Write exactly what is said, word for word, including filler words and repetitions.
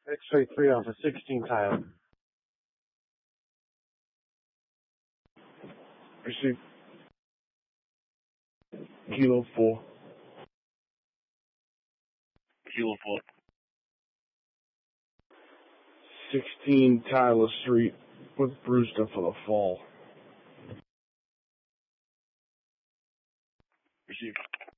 X-ray three off of sixteen tile. Receive. Kilo four. Kilo four. sixteen Tyler Street with Brewster for the fall. Receive.